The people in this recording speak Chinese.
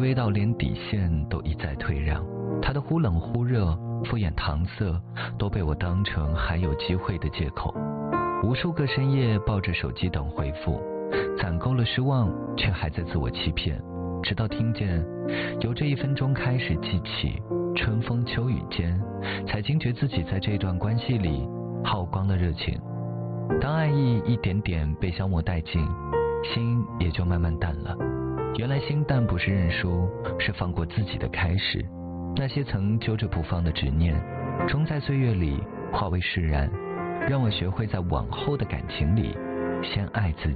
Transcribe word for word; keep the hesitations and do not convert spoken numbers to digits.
微到连底线都一再退让，他的忽冷忽热、敷衍搪塞都被我当成还有机会的借口。无数个深夜抱着手机等回复，攒够了失望，却还在自我欺骗，直到听见由这一分钟开始记起春风秋雨间，才惊觉自己在这段关系里耗光了热情。当爱意一点点被消磨殆尽，心也就慢慢淡了。原来心淡不是认输，是放过自己的开始。那些曾揪着不放的执念，终在岁月里化为释然，让我学会在往后的感情里先爱自